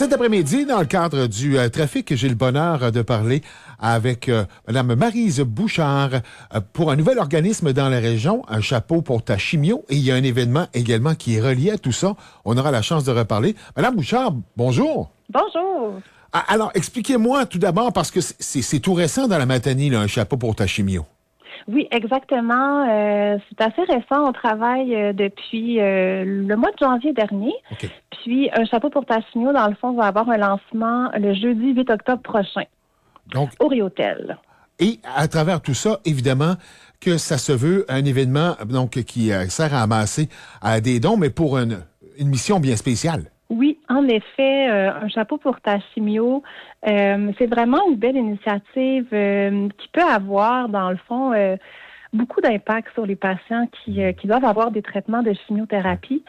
Cet après-midi, dans le cadre du trafic, j'ai le bonheur de parler avec Mme Maryse Bouchard pour un nouvel organisme dans la région, un chapeau pour ta chimio. Et il y a un événement également qui est relié à tout ça. On aura la chance de reparler. Mme Bouchard, bonjour. Bonjour. Alors, expliquez-moi tout d'abord, parce que c'est tout récent dans la Matanie, là, un chapeau pour ta chimio. Oui, exactement. C'est assez récent. On travaille depuis le mois de janvier dernier. Okay. Puis, un chapeau pour ta chimio, dans le fond, va avoir un lancement le jeudi 8 octobre prochain. Donc, au Riotel. Et à travers tout ça, évidemment, que ça se veut un événement donc qui sert à amasser des dons, mais pour une mission bien spéciale. Oui, en effet, un chapeau pour ta chimio, c'est vraiment une belle initiative qui peut avoir, dans le fond, beaucoup d'impact sur les patients qui doivent avoir des traitements de chimiothérapie.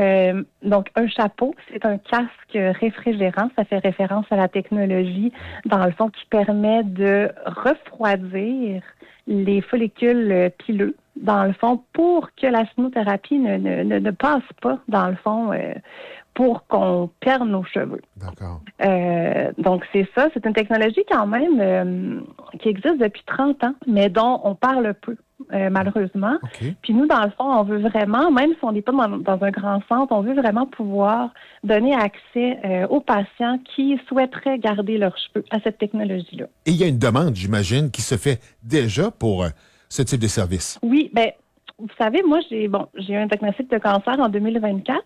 Donc, un chapeau, c'est un casque réfrigérant. Ça fait référence à la technologie, dans le fond, qui permet de refroidir les follicules pileux, dans le fond, pour que la chimiothérapie ne passe pas, dans le fond, pour qu'on perde nos cheveux. D'accord. Donc, c'est ça. C'est une technologie quand même qui existe depuis 30 ans, mais dont on parle peu. Malheureusement. Okay. Puis nous, dans le fond, on veut vraiment, même si on n'est pas dans un grand centre, on veut vraiment pouvoir donner accès aux patients qui souhaiteraient garder leurs cheveux à cette technologie-là. Et il y a une demande, j'imagine, qui se fait déjà pour ce type de service. Oui, bien, vous savez, moi, j'ai eu un diagnostic de cancer en 2024.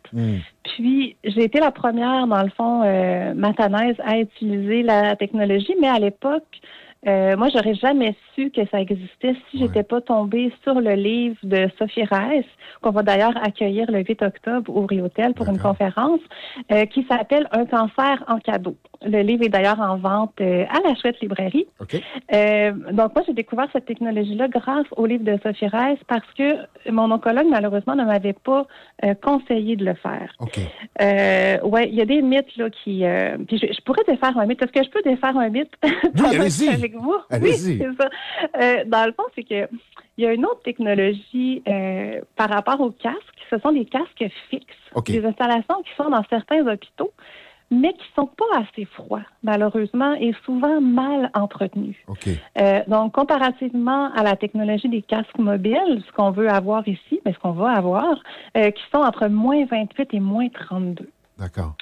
Puis, j'ai été la première, dans le fond, matanaise à utiliser la technologie, mais à l'époque, moi, j'aurais jamais su que ça existait si j'étais pas tombée sur le livre de Sophie Reiss, qu'on va d'ailleurs accueillir le 8 octobre au Riotel pour une conférence, qui s'appelle « Un cancer en cadeau ». Le livre est d'ailleurs en vente à la Chouette Librairie. Okay. Donc, moi, j'ai découvert cette technologie-là grâce au livre de Sophie Reiss parce que mon oncologue, malheureusement, ne m'avait pas conseillé de le faire. Okay. Ouais, il y a des mythes là qui... puis je pourrais défaire un mythe. Est-ce que je peux défaire un mythe? Oui, allez-y. Avec vous? Allez-y. Oui, c'est ça. Dans le fond, c'est que il y a une autre technologie par rapport aux casques. Ce sont des casques fixes. Okay. Des installations qui sont dans certains hôpitaux, mais qui sont pas assez froids, malheureusement, et souvent mal entretenus. Okay. Donc, comparativement à la technologie des casques mobiles, ce qu'on veut avoir ici, mais ce qu'on va avoir, qui sont entre moins 28 et moins 32. D'accord.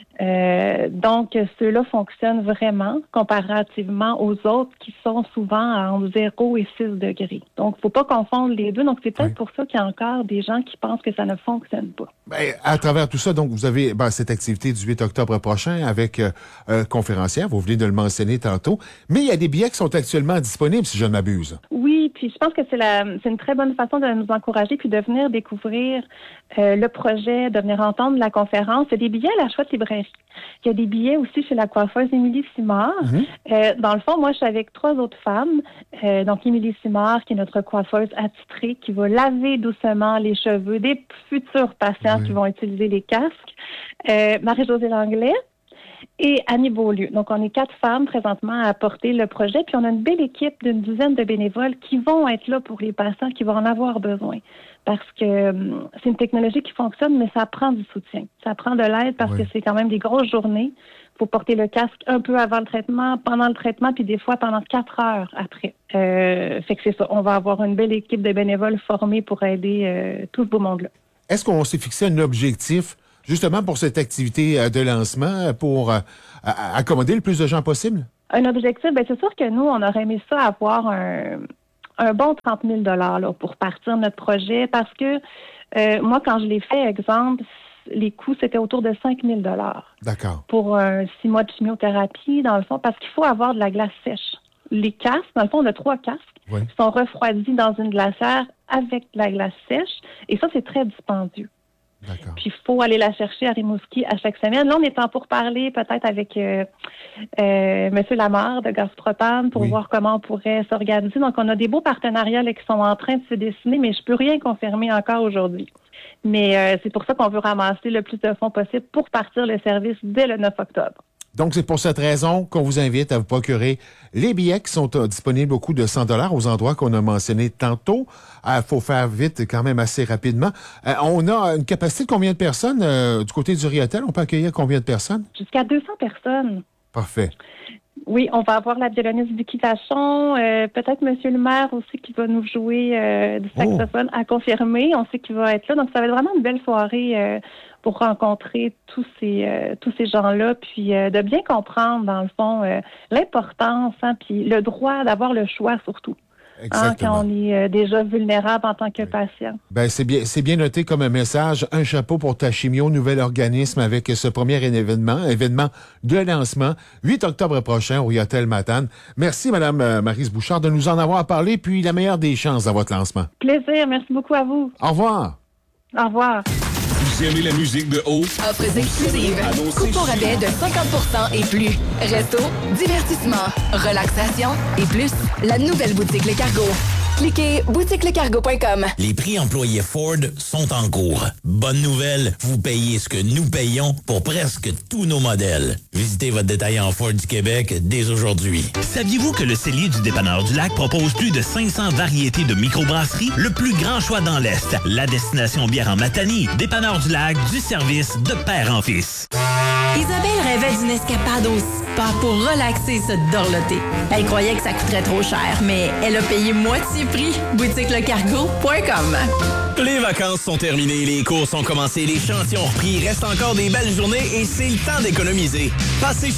Donc, ceux-là fonctionnent vraiment comparativement aux autres qui sont souvent entre 0 et 6 degrés. Donc, il ne faut pas confondre les deux. Donc, c'est peut-être pour ça qu'il y a encore des gens qui pensent que ça ne fonctionne pas. Ben, à travers tout ça, donc, vous avez cette activité du 8 octobre prochain avec conférencière. Vous venez de le mentionner tantôt. Mais il y a des billets qui sont actuellement disponibles, si je ne m'abuse. Oui, puis je pense que c'est une très bonne façon de nous encourager puis de venir découvrir le projet, de venir entendre la conférence. Il y a des billets à la Chouette Librairie. Il y a des billets aussi chez la coiffeuse Émilie Simard. Dans le fond, moi, je suis avec 3 autres femmes. Donc, Émilie Simard, qui est notre coiffeuse attitrée, qui va laver doucement les cheveux des futurs patients qui vont utiliser les casques. Marie-Josée Langlais et Annie Beaulieu. Donc, on est 4 femmes présentement à porter le projet. Puis, on a une belle équipe d'une dizaine de bénévoles qui vont être là pour les patients qui vont en avoir besoin. Parce que c'est une technologie qui fonctionne, mais ça prend du soutien. Ça prend de l'aide parce que c'est quand même des grosses journées. Il faut porter le casque un peu avant le traitement, pendant le traitement, puis des fois pendant 4 heures après. Fait que c'est ça. On va avoir une belle équipe de bénévoles formés pour aider tout ce beau monde-là. Est-ce qu'on s'est fixé un objectif justement pour cette activité de lancement pour accommoder le plus de gens possible? Un objectif, bien, c'est sûr que nous, on aurait aimé ça avoir un bon 30 000 là, pour partir notre projet parce que moi, quand je l'ai fait, exemple, les coûts, c'était autour de 5 000 D'accord. Pour 6 mois de chimiothérapie, dans le fond, parce qu'il faut avoir de la glace sèche. Les casques, dans le fond, on a 3 casques qui sont refroidis dans une glacière avec de la glace sèche et ça, c'est très dispendieux. D'accord. Puis il faut aller la chercher à Rimouski à chaque semaine. Là, on est en pourparlers peut-être avec M. Lamarre de Gaspropane pour voir comment on pourrait s'organiser. Donc, on a des beaux partenariats là, qui sont en train de se dessiner, mais je peux rien confirmer encore aujourd'hui. Mais c'est pour ça qu'on veut ramasser le plus de fonds possible pour partir le service dès le 9 octobre. Donc, c'est pour cette raison qu'on vous invite à vous procurer les billets qui sont disponibles au coût de 100 $ aux endroits qu'on a mentionnés tantôt. Il faut faire vite quand même assez rapidement. On a une capacité de combien de personnes du côté du Riotel? On peut accueillir combien de personnes? Jusqu'à 200 personnes. Parfait. Oui, on va avoir la violoniste Vicky Vachon, peut-être Monsieur le maire aussi qui va nous jouer du saxophone à confirmer. On sait qu'il va être là. Donc, ça va être vraiment une belle soirée pour rencontrer tous ces gens-là, puis de bien comprendre, dans le fond, l'importance, puis le droit d'avoir le choix surtout. Exactement. Quand on est déjà vulnérable en tant que patient. Ben c'est bien noté comme un message. Un chapeau pour ta chimio, nouvel organisme avec ce premier événement de lancement, 8 octobre prochain au Riotel Matane. Merci, Madame Maryse Bouchard, de nous en avoir parlé, puis la meilleure des chances dans votre lancement. Plaisir, merci beaucoup à vous. Au revoir. Au revoir. Vous aimez la musique de haut? Offres exclusives. Coupons rabais de 50% et plus. Resto, divertissement, relaxation et plus. La nouvelle boutique Le Cargo. Cliquez boutiquelecargo.com. Les prix employés Ford sont en cours. Bonne nouvelle, vous payez ce que nous payons pour presque tous nos modèles. Visitez votre détaillant Ford du Québec dès aujourd'hui. Saviez-vous que le cellier du Dépanneur du Lac propose plus de 500 variétés de microbrasseries? Le plus grand choix dans l'Est. La destination bière en Matanie. Dépanneur du Lac, du service de père en fils. Isabelle rêvait d'une escapade au spa pour relaxer se dorloter. Elle croyait que ça coûterait trop cher, mais elle a payé moitié prix. boutiquelecargo.com. Les vacances sont terminées, les cours sont commencés, les chantiers ont repris, il reste encore des belles journées et c'est le temps d'économiser. Passez